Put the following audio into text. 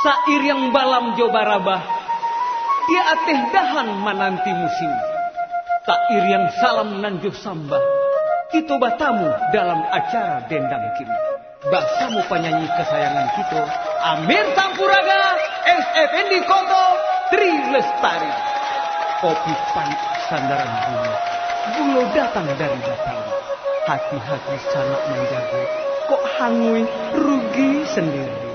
Sair yang balam jobarabah, dia ateh dahan mananti musim. Sair yang salam nanjuh sambah, kita batamu dalam acara dendang kini. Basamu penyanyi kesayangan kita, Amir Sampuraga, SFND Koto, Tri Lestari. Kopi pahit sandaran bunga, bulo datang dari Batawi. Hati-hati sanak menjaga, kok hangui rugi sendiri.